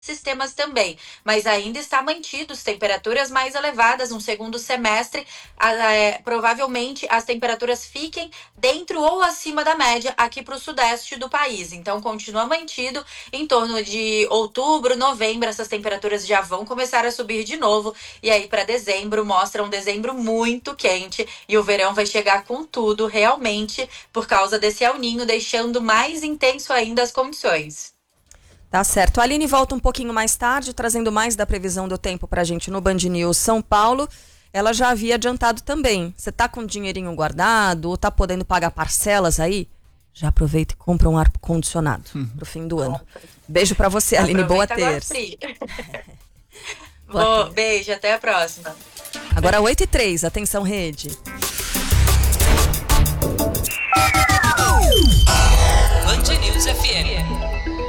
sistemas também, mas ainda está mantidos temperaturas mais elevadas no segundo semestre. Provavelmente as temperaturas fiquem dentro ou acima da média aqui para o sudeste do país. Então continua mantido em torno de outubro, novembro, essas temperaturas já vão começar a subir de novo. E aí para dezembro mostra um dezembro muito quente e o verão vai chegar com tudo realmente por causa desse El Niño, deixando mais intenso ainda as condições. Tá certo. A Aline volta um pouquinho mais tarde, trazendo mais da previsão do tempo pra gente no Band News São Paulo. Ela já havia adiantado também. Você tá com dinheirinho guardado ou tá podendo pagar parcelas aí? Já aproveita e compra um ar-condicionado pro fim do ano. Beijo pra você, Aline. Boa terça. Beijo, até a próxima. Agora 8h03, atenção rede. Band News FM.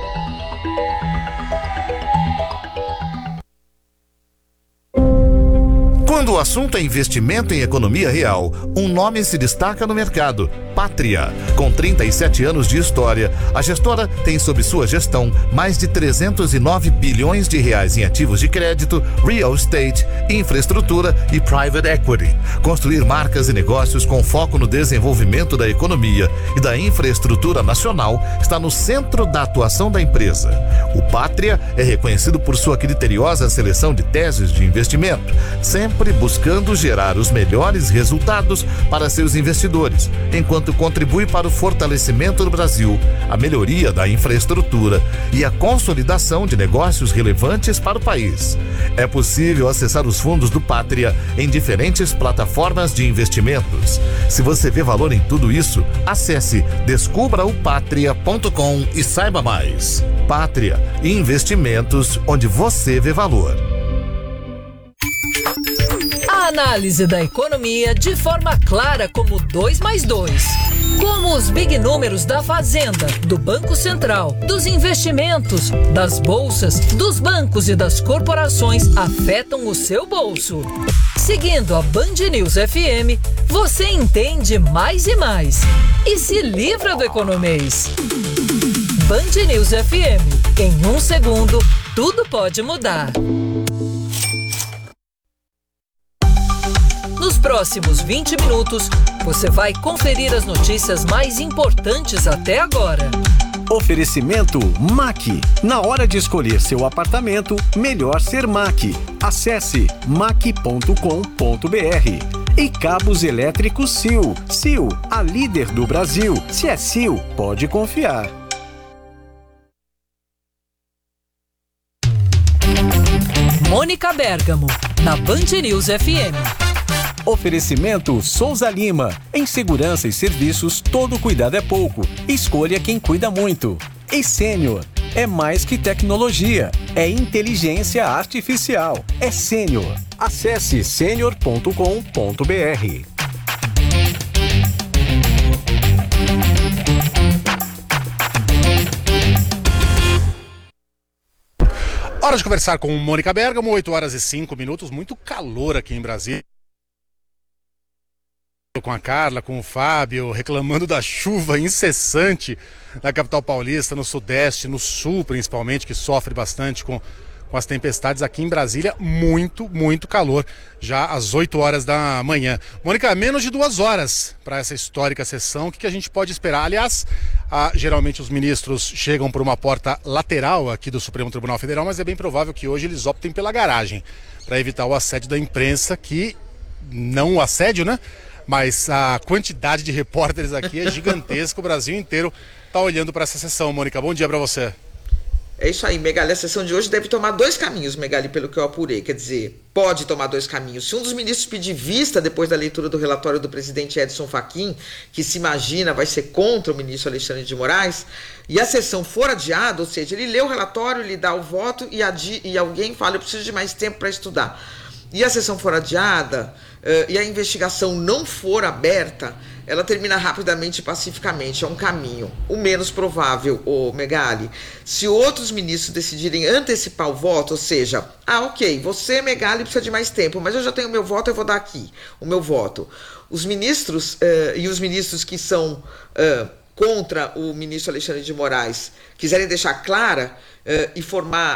Quando o assunto é investimento em economia real, um nome se destaca no mercado: Pátria. Com 37 anos de história, a gestora tem sob sua gestão mais de 309 bilhões de reais em ativos de crédito, real estate, infraestrutura e private equity. Construir marcas e negócios com foco no desenvolvimento da economia e da infraestrutura nacional está no centro da atuação da empresa. O Pátria é reconhecido por sua criteriosa seleção de teses de investimento, sempre buscando gerar os melhores resultados para seus investidores, enquanto contribui para o fortalecimento do Brasil, a melhoria da infraestrutura e a consolidação de negócios relevantes para o país. É possível acessar os fundos do Pátria em diferentes plataformas de investimentos. Se você vê valor em tudo isso, acesse descubraopatria.com e saiba mais. Pátria, investimentos onde você vê valor. A análise da economia de forma clara como 2 mais 2. Como os big números da Fazenda, do Banco Central, dos investimentos, das bolsas, dos bancos e das corporações afetam o seu bolso. Seguindo a Band News FM, você entende mais e mais e se livra do economês. Band News FM. Em 1 segundo, tudo pode mudar. Nos próximos 20 minutos, você vai conferir as notícias mais importantes até agora. Oferecimento MAC. Na hora de escolher seu apartamento, melhor ser MAC. Acesse mac.com.br. E cabos elétricos Sil. Sil, a líder do Brasil. Se é Sil, pode confiar. Mônica Bergamo, na Band News FM. Oferecimento Souza Lima. Em segurança e serviços, todo cuidado é pouco. Escolha quem cuida muito. E Sênior. É mais que tecnologia. É inteligência artificial. É Sênior. Acesse senior.com.br. Hora de conversar com Mônica Bergamo, 8h05. Muito calor aqui em Brasília. Com a Carla, com o Fábio, reclamando da chuva incessante na capital paulista, no sudeste, no sul principalmente, que sofre bastante com as tempestades. Aqui em Brasília, muito calor, já às 8 horas da manhã. Mônica, menos de 2 horas para essa histórica sessão. O que a gente pode esperar? Aliás, geralmente os ministros chegam por uma porta lateral aqui do Supremo Tribunal Federal, mas é bem provável que hoje eles optem pela garagem, para evitar o assédio da imprensa, que não o assédio, né? Mas a quantidade de repórteres aqui é gigantesca. O Brasil inteiro está olhando para essa sessão. Mônica, bom dia para você. É isso aí, Megali. A sessão de hoje deve tomar 2 caminhos, Megali, pelo que eu apurei. Quer dizer, pode tomar 2 caminhos. Se um dos ministros pedir vista depois da leitura do relatório do presidente Edson Fachin, que se imagina vai ser contra o ministro Alexandre de Moraes, e a sessão for adiada, ou seja, ele lê o relatório, ele dá o voto e alguém fala, eu preciso de mais tempo para estudar. E a sessão for adiada, e a investigação não for aberta, ela termina rapidamente e pacificamente. É um caminho. O menos provável, Megali, se outros ministros decidirem antecipar o voto, ou seja, ok, você, Megali, precisa de mais tempo, mas eu já tenho meu voto, eu vou dar aqui o meu voto. Os ministros e os ministros que são contra o ministro Alexandre de Moraes quiserem deixar clara e formar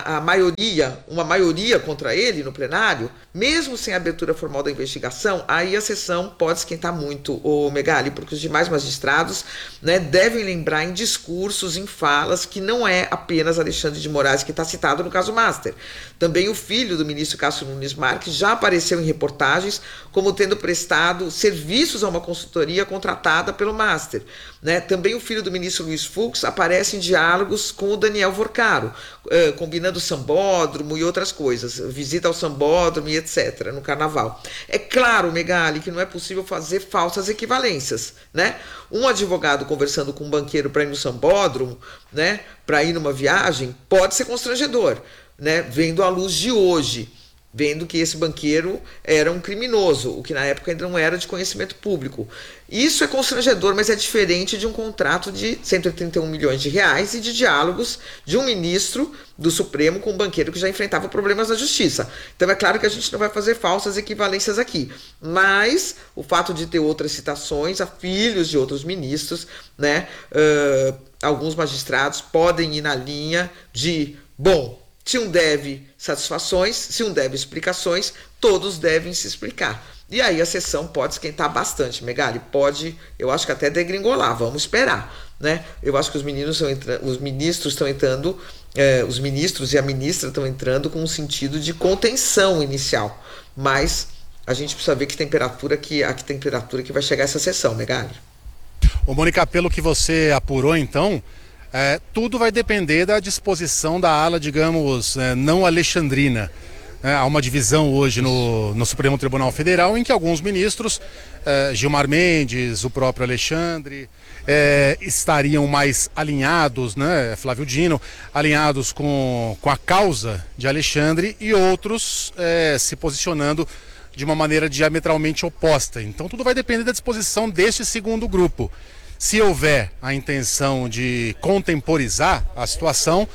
uma maioria contra ele no plenário, mesmo sem abertura formal da investigação, aí a sessão pode esquentar muito, o Megali, porque os demais magistrados, né, devem lembrar em discursos, em falas, que não é apenas Alexandre de Moraes que está citado no caso Master. Também o filho do ministro Cássio Nunes Marques já apareceu em reportagens como tendo prestado serviços a uma consultoria contratada pelo Master. Né? Também o filho do ministro Luiz Fux aparece em diálogos com o Daniel Vorcaro, combinando sambódromo e outras coisas, visita ao sambódromo e etc., no carnaval. É claro, Megali, que não é possível fazer falsas equivalências. Né? Um advogado conversando com um banqueiro para ir no sambódromo, né, para ir numa viagem, pode ser constrangedor, né, vendo a luz de hoje, vendo que esse banqueiro era um criminoso, o que na época ainda não era de conhecimento público. Isso é constrangedor, mas é diferente de um contrato de 131 milhões de reais e de diálogos de um ministro do Supremo com um banqueiro que já enfrentava problemas na justiça. Então é claro que a gente não vai fazer falsas equivalências aqui, mas o fato de ter outras citações a filhos de outros ministros, né, alguns magistrados podem ir na linha de, bom, se um deve satisfações, se um deve explicações, todos devem se explicar. E aí a sessão pode esquentar bastante, Megali, pode, eu acho que até degringolar, vamos esperar, né? Eu acho que os ministros estão entrando, os ministros e a ministra estão entrando com um sentido de contenção inicial, mas a gente precisa ver que temperatura que vai chegar essa sessão, Megali. Ô Mônica, pelo que você apurou então, tudo vai depender da disposição da ala, digamos, não alexandrina. Há uma divisão hoje no Supremo Tribunal Federal em que alguns ministros, Gilmar Mendes, o próprio Alexandre, estariam mais alinhados, né, Flávio Dino, alinhados com a causa de Alexandre, e outros se posicionando de uma maneira diametralmente oposta. Então tudo vai depender da disposição deste segundo grupo. Se houver a intenção de contemporizar a situação,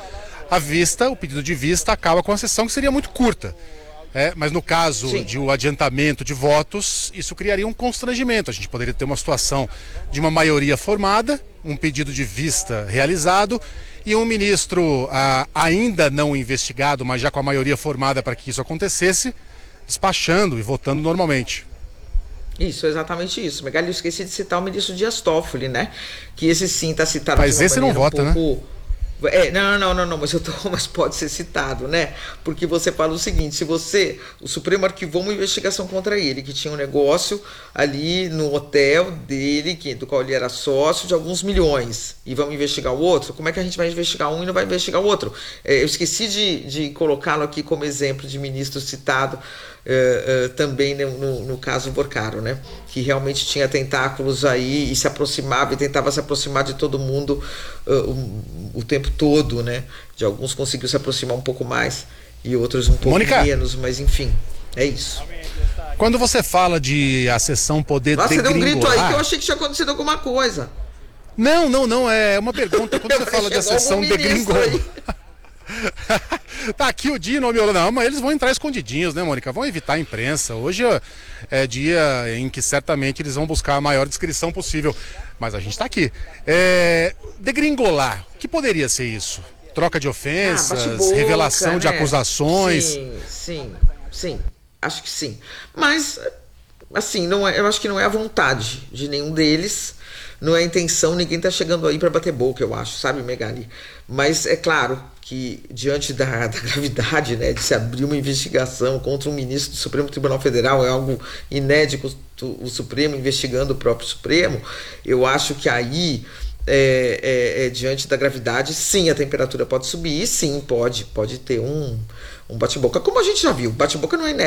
o pedido de vista acaba com a sessão, que seria muito curta. Mas no caso de um adiantamento de votos, isso criaria um constrangimento. A gente poderia ter uma situação de uma maioria formada, um pedido de vista realizado e um ministro ainda não investigado, mas já com a maioria formada para que isso acontecesse, despachando e votando normalmente. Isso, exatamente isso. Megali, eu esqueci de citar o ministro Dias Toffoli, né? Que esse sim está citado. Mas esse não vota, né? Não, mas pode ser citado, né? Porque você fala o seguinte: o Supremo arquivou uma investigação contra ele, que tinha um negócio ali no hotel dele, do qual ele era sócio, de alguns milhões, e vamos investigar o outro? Como é que a gente vai investigar um e não vai investigar o outro? Eu esqueci de colocá-lo aqui como exemplo de ministro citado também no caso Vorcaro, né? Que realmente tinha tentáculos aí e tentava se aproximar de todo mundo o tempo todo, né? De alguns conseguiu se aproximar um pouco mais e outros um pouco menos, mas enfim, é isso. Quando você fala de a sessão poder degringolar... Você deu um grito aí que eu achei que tinha acontecido alguma coisa. Não, é uma pergunta. Quando você fala de a sessão degringolar... Tá aqui o Dino, não, mas eles vão entrar escondidinhos, né, Mônica? Vão evitar a imprensa. Hoje é dia em que certamente eles vão buscar a maior descrição possível. Mas a gente tá aqui. Degringolar, o que poderia ser isso? Troca de ofensas, revelação, né, de acusações? Sim, acho que sim. Mas, assim, eu acho que não é a vontade de nenhum deles. Não é a intenção, ninguém tá chegando aí para bater boca, eu acho, sabe, Megali? Mas é claro que, diante da gravidade, né, de se abrir uma investigação contra um ministro do Supremo Tribunal Federal, é algo inédito, o Supremo investigando o próprio Supremo, eu acho que aí, diante da gravidade, sim, a temperatura pode subir, e sim, pode ter um bate-boca. Como a gente já viu, bate-boca não é inédito.